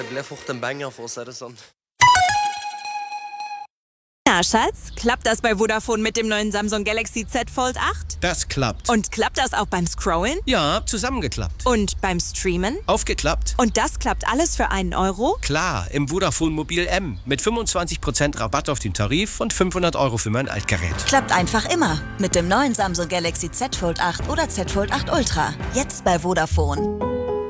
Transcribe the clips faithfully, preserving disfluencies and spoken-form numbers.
bleef echt een banger voor Saracen. Na, Schatz, klappt das bei Vodafone mit dem neuen Samsung Galaxy Z Fold acht? Das klappt. Und klappt das auch beim Scrollen? Ja, zusammengeklappt. Und beim Streamen? Aufgeklappt. Und das klappt alles für einen Euro? Klar, im Vodafone Mobil M. Mit fünfundzwanzig Prozent Rabatt auf den Tarif und fünfhundert Euro für mein Altgerät. Klappt einfach immer. Mit dem neuen Samsung Galaxy Z Fold acht oder Z Fold acht Ultra. Jetzt bei Vodafone.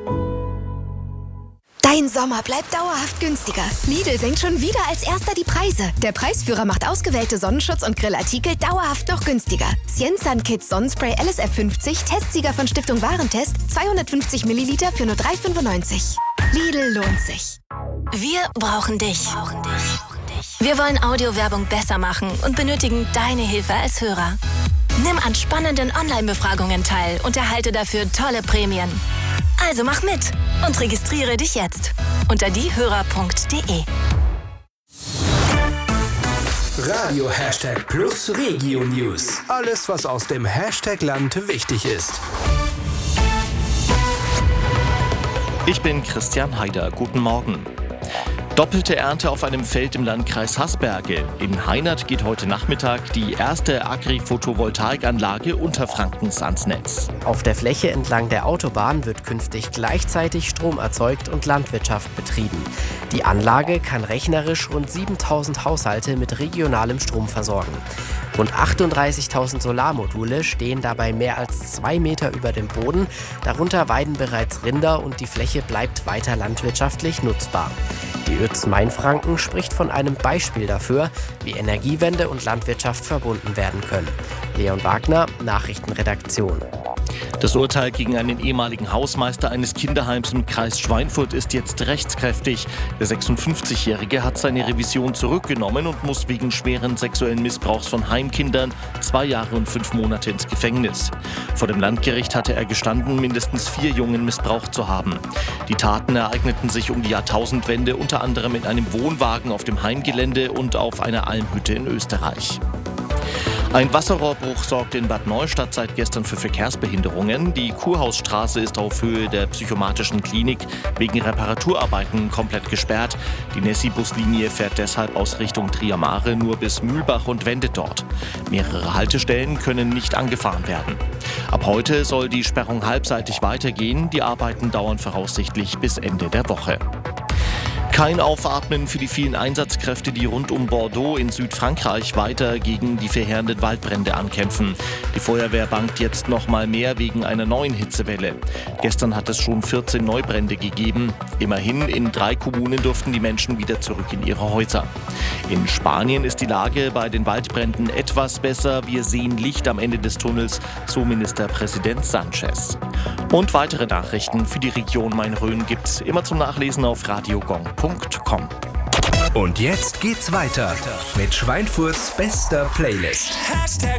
Dein Sommer bleibt dauerhaft günstiger. Lidl senkt schon wieder als erster die Preise. Der Preisführer macht ausgewählte Sonnenschutz- und Grillartikel dauerhaft noch günstiger. Cienzan Kids Sonnenspray L S F fünfzig, Testsieger von Stiftung Warentest, zweihundertfünfzig Milliliter für nur drei fünfundneunzig. Lidl lohnt sich. Wir brauchen dich. Wir wollen Audiowerbung besser machen und benötigen deine Hilfe als Hörer. Nimm an spannenden Online-Befragungen teil und erhalte dafür tolle Prämien. Also mach mit und registriere dich jetzt unter diehörer punkt de. Radio Hashtag Plus Regio News. Alles, was aus dem Hashtag Land wichtig ist. Ich bin Christian Haider. Guten Morgen. Doppelte Ernte auf einem Feld im Landkreis Haßberge. In Heinert geht heute Nachmittag die erste Agri-Photovoltaikanlage Unterfrankens ans Netz. Auf der Fläche entlang der Autobahn wird künftig gleichzeitig Strom erzeugt und Landwirtschaft betrieben. Die Anlage kann rechnerisch rund siebentausend Haushalte mit regionalem Strom versorgen. Rund achtunddreißigtausend Solarmodule stehen dabei mehr als zwei Meter über dem Boden. Darunter weiden bereits Rinder und die Fläche bleibt weiter landwirtschaftlich nutzbar. Die Ö Z Mainfranken spricht von einem Beispiel dafür, wie Energiewende und Landwirtschaft verbunden werden können. Leon Wagner, Nachrichtenredaktion. Das Urteil gegen einen ehemaligen Hausmeister eines Kinderheims im Kreis Schweinfurt ist jetzt rechtskräftig. Der sechsundfünfzigjährige hat seine Revision zurückgenommen und muss wegen schweren sexuellen Missbrauchs von Heimkindern zwei Jahre und fünf Monate ins Gefängnis. Vor dem Landgericht hatte er gestanden, mindestens vier Jungen missbraucht zu haben. Die Taten ereigneten sich um die Jahrtausendwende, unter anderem in einem Wohnwagen auf dem Heimgelände und auf einer Almhütte in Österreich. Ein Wasserrohrbruch sorgt in Bad Neustadt seit gestern für Verkehrsbehinderungen. Die Kurhausstraße ist auf Höhe der psychomatischen Klinik wegen Reparaturarbeiten komplett gesperrt. Die Nessi-Buslinie fährt deshalb aus Richtung Triamare nur bis Mühlbach und wendet dort. Mehrere Haltestellen können nicht angefahren werden. Ab heute soll die Sperrung halbseitig weitergehen. Die Arbeiten dauern voraussichtlich bis Ende der Woche. Kein Aufatmen für die vielen Einsatzkräfte, die rund um Bordeaux in Südfrankreich weiter gegen die verheerenden Waldbrände ankämpfen. Die Feuerwehr bangt jetzt noch mal mehr wegen einer neuen Hitzewelle. Gestern hat es schon vierzehn Neubrände gegeben. Immerhin in drei Kommunen durften die Menschen wieder zurück in ihre Häuser. In Spanien ist die Lage bei den Waldbränden etwas besser. Wir sehen Licht am Ende des Tunnels, so Ministerpräsident Sanchez. Und weitere Nachrichten für die Region Main-Rhön gibt's immer zum Nachlesen auf radiogong punkt com. Und jetzt geht's weiter mit Schweinfurts bester Playlist. Hashtag